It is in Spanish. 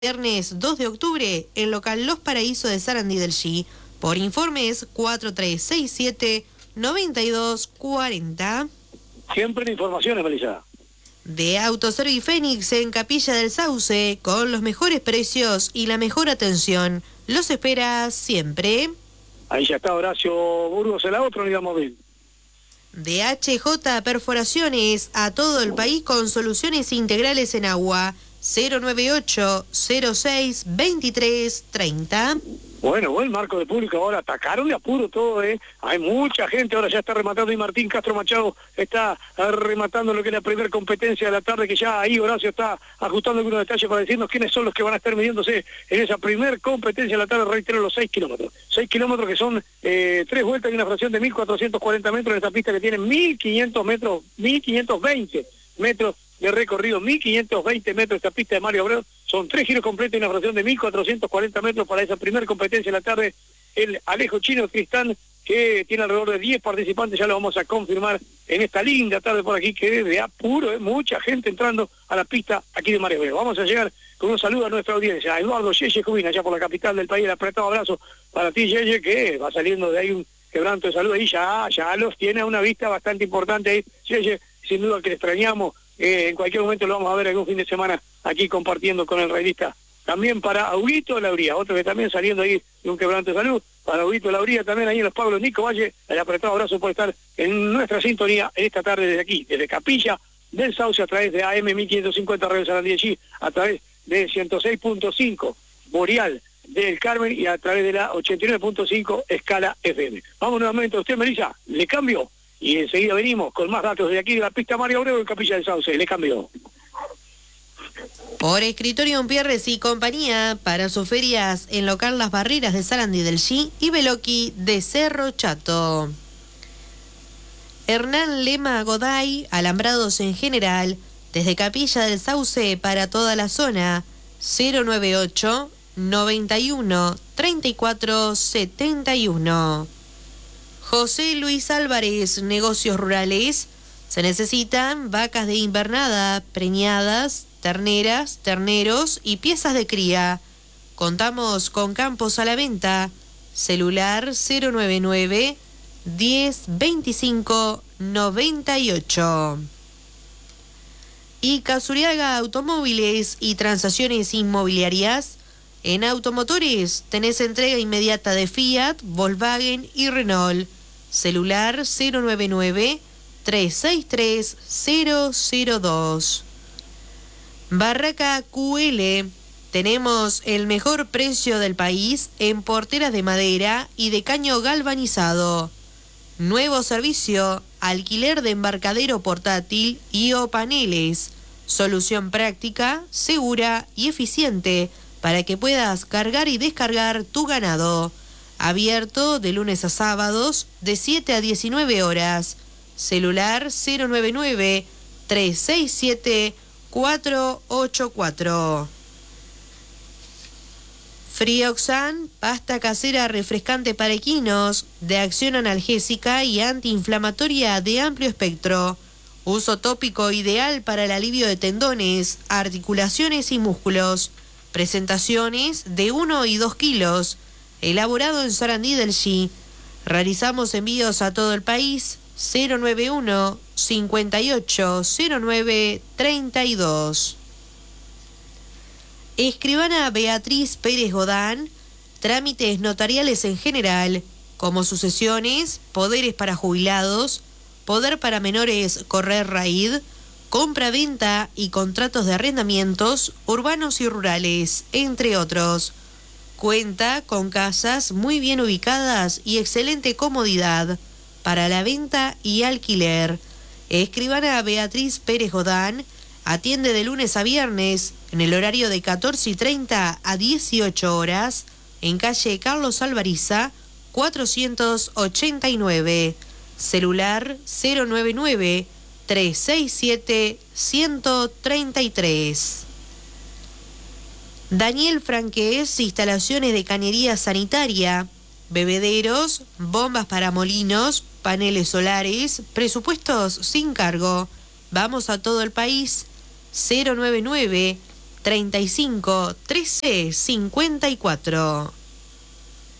Viernes 2 de octubre, en local Los Paraísos de Sarandí del G. Por informes 4367-9240. Siempre en informaciones, Melissa. De Autoservice Fénix en Capilla del Sauce, con los mejores precios y la mejor atención. Los espera siempre. Ahí ya está Horacio Burgos en la otra unidad móvil. De HJ Perforaciones, a todo el país con soluciones integrales en agua. 098-06-2330. Bueno, buen marco de público ahora, atacaron de apuro todo, Hay mucha gente, ahora ya está rematando y Martín Castro Machado está rematando lo que es la primera competencia de la tarde, que ya ahí Horacio está ajustando algunos detalles para decirnos quiénes son los que van a estar midiéndose en esa primer competencia de la tarde, reitero, los 6 kilómetros. 6 kilómetros que son 3 vueltas y una fracción de 1440 metros en esta pista que tiene 1500 metros, 1520 metros de recorrido, 1520 metros esta pista de Mario Abreu, son 3 giros completos y una fracción de 1440 metros para esa primera competencia de la tarde. El Alejo Chino Cristán, que tiene alrededor de 10 participantes, ya lo vamos a confirmar en esta linda tarde por aquí, que es de apuro, mucha gente entrando a la pista aquí de Mario Abreu. Vamos a llegar con un saludo a nuestra audiencia, a Eduardo Yeye Jubina, allá por la capital del país, el apretado abrazo para ti, Yeye, que va saliendo de ahí un quebranto de salud, ahí ya los tiene a una vista bastante importante ahí, Yeye, sin duda que le extrañamos. En cualquier momento lo vamos a ver algún fin de semana aquí compartiendo con el revista. También para Huguito Lauría, otro que también saliendo ahí de un quebrante de salud. Para Huguito Lauría también ahí en Los Pablos, Nico Valle, el apretado abrazo por estar en nuestra sintonía en esta tarde desde aquí, desde Capilla del Sauce, a través de AM 1550 Radio Sarandí allí, a través de 106.5 Boreal del Carmen y a través de la 89.5 Escala FM. Vamos nuevamente a usted, Melissa, le cambio. Y enseguida venimos con más datos de aquí de la pista Mario Abreu en Capilla del Sauce. Le cambio. Por Escritorio Pierres y compañía, para sus ferias en local Las Barreras de Sarandí del G y Beloqui de Cerro Chato. Hernán Lema Goday, alambrados en general, desde Capilla del Sauce para toda la zona, 098-91-3471. José Luis Álvarez, negocios rurales. Se necesitan vacas de invernada, preñadas, terneras, terneros y piezas de cría. Contamos con campos a la venta. Celular 099 10 25 98. Y Casuriaga Automóviles y Transacciones Inmobiliarias. En Automotores tenés entrega inmediata de Fiat, Volkswagen y Renault. Celular 099-363-002. Barraca QL. Tenemos el mejor precio del país en porteras de madera y de caño galvanizado. Nuevo servicio, alquiler de embarcadero portátil y o paneles. Solución práctica, segura y eficiente para que puedas cargar y descargar tu ganado. Abierto de lunes a sábados de 7 a 19 horas. Celular 099-367-484. Frioxan, pasta casera refrescante para equinos, de acción analgésica y antiinflamatoria de amplio espectro. Uso tópico ideal para el alivio de tendones, articulaciones y músculos. Presentaciones de 1 y 2 kilos. Elaborado en Sarandí del G. Realizamos envíos a todo el país. 091 58 09 32. Escribana Beatriz Pérez Godán. Trámites notariales en general, como sucesiones, poderes para jubilados, poder para menores correr raíz, compra-venta y contratos de arrendamientos urbanos y rurales, entre otros. Cuenta con casas muy bien ubicadas y excelente comodidad para la venta y alquiler. Escribana Beatriz Pérez Godán atiende de lunes a viernes en el horario de 14:30 a 18 horas en calle Carlos Alvariza 489. Celular 099-367-133. Daniel Franqués, instalaciones de cañería sanitaria, bebederos, bombas para molinos, paneles solares, presupuestos sin cargo. Vamos a todo el país. 099 35 13 54.